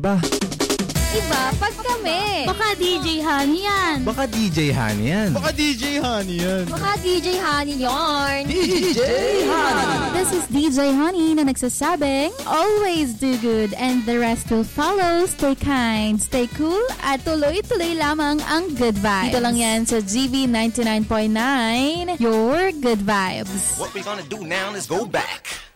Ba? Iba pag kami. Baka DJ Honey yan. Baka DJ Honey yan. Baka DJ Honey yan. Baka DJ Honey yarn. DJ Honey! This is DJ Honey na nagsasabing, always do good and the rest will follow. Stay kind, stay cool, at tuloy-tuloy lamang ang good vibes. Dito lang yan sa GV 99.9, your good vibes. What we gonna do now is go back.